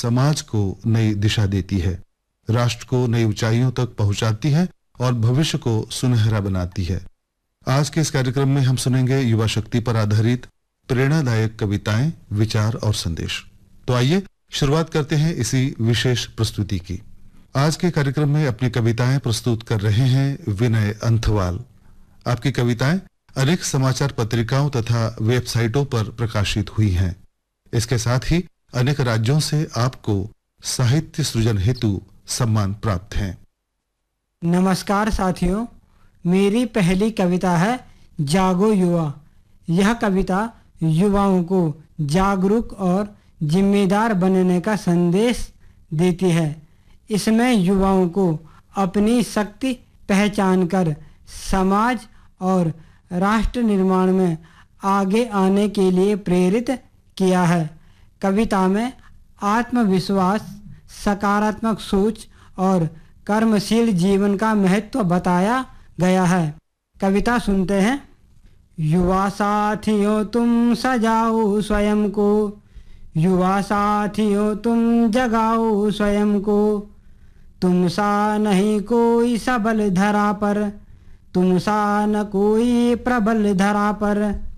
समाज को नई दिशा देती है, राष्ट्र को नई ऊंचाइयों तक पहुंचाती है और भविष्य को सुनहरा बनाती है। आज के इस कार्यक्रम में हम सुनेंगे युवा शक्ति पर आधारित प्रेरणादायक कविताएं, विचार और संदेश। तो आइए शुरुआत करते हैं इसी विशेष प्रस्तुति की। आज के कार्यक्रम में अपनी कविताएं प्रस्तुत कर रहे हैं विनय अंथवाल। आपकी कविताएं अनेक समाचार पत्रिकाओं तथा वेबसाइटों पर प्रकाशित हुई हैं। इसके साथ ही अनेक राज्यों से आपको साहित्य सृजन हेतु सम्मान प्राप्त है। नमस्कार साथियों, मेरी पहली कविता है जागो युवा। यह कविता युवाओं को जागरूक और जिम्मेदार बनने का संदेश देती है। इसमें युवाओं को अपनी शक्ति पहचान कर समाज और राष्ट्र निर्माण में आगे आने के लिए प्रेरित किया है। कविता में आत्मविश्वास, सकारात्मक सोच और कर्मशील जीवन का महत्व बताया गया है। कविता सुनते हैं। युवा साथियों तुम सजाओ स्वयं को, युवा साथियों तुम जगाओ स्वयं को, तुम सा नहीं कोई सबल धरा पर, तुम सा न कोई प्रबल धरा पर।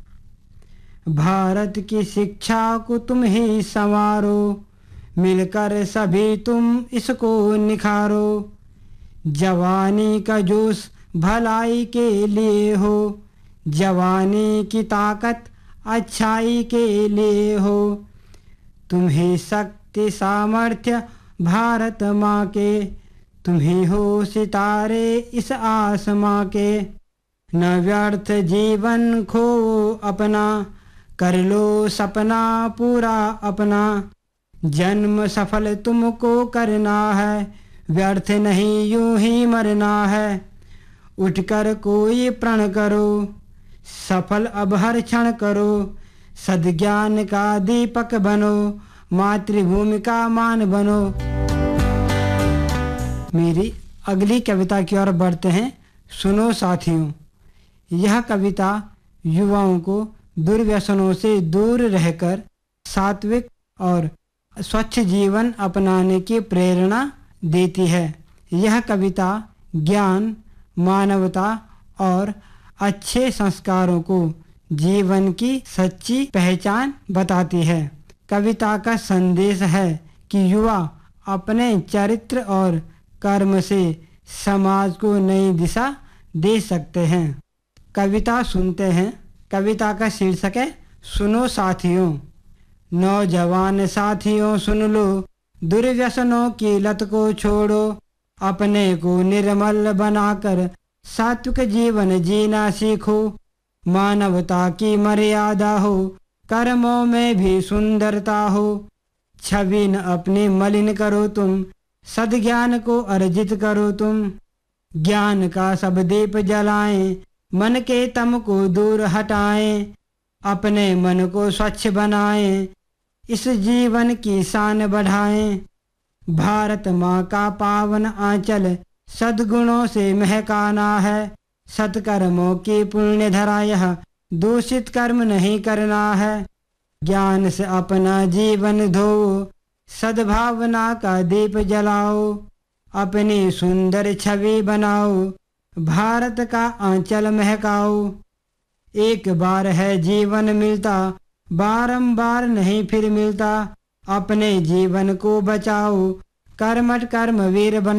भारत की शिक्षा को तुम ही संवारो, मिलकर सभी तुम इसको निखारो। जवानी का जोश भलाई के लिए हो, जवानी की ताकत अच्छाई के लिए हो। तुम ही शक्ति सामर्थ्य भारत माँ के, तुम ही हो सितारे इस आसमां के। न व्यर्थ जीवन खो अपना, कर लो सपना पूरा अपना। जन्म सफल तुमको करना है, व्यर्थ नहीं यूं ही मरना है। उठकर कोई प्रण करो, सफल अब हर क्षण करो। सद्ज्ञान का दीपक बनो, मातृभूमि का मान बनो। मेरी अगली कविता की ओर बढ़ते हैं। सुनो साथियों, यह कविता युवाओं को दुर्व्यसनों से दूर रहकर सात्विक और स्वच्छ जीवन अपनाने की प्रेरणा देती है। यह कविता ज्ञान, मानवता और अच्छे संस्कारों को जीवन की सच्ची पहचान बताती है। कविता का संदेश है कि युवा अपने चरित्र और कर्म से समाज को नई दिशा दे सकते हैं। कविता सुनते हैं। कविता का शीर्षक है सुनो साथियों। नौजवान साथियों सुन लो, दुर्व्यसनों की लत को छोड़ो। अपने को निर्मल बनाकर सात्विक जीवन जीना सीखो। मानवता की मर्यादा हो, कर्मों में भी सुंदरता हो। छवि न अपनी मलिन करो तुम, सद्ज्ञान को अर्जित करो तुम। ज्ञान का सब दीप जलाएं, मन के तम को दूर हटाएं। अपने मन को स्वच्छ बनाएं, इस जीवन की शान बढ़ाएं। भारत माँ का पावन आंचल सद्गुणों से महकाना है। सत्कर्मों की पुण्य धरा यह, दूषित कर्म नहीं करना है। ज्ञान से अपना जीवन धो, सद्भावना का दीप जलाओ। अपनी सुंदर छवि बनाओ, भारत का आंचल महकाओ। एक बार है जीवन मिलता, बारंबार नहीं फिर मिलता। अपने जीवन को बचाओ, कर्मठ कर्मवीर बन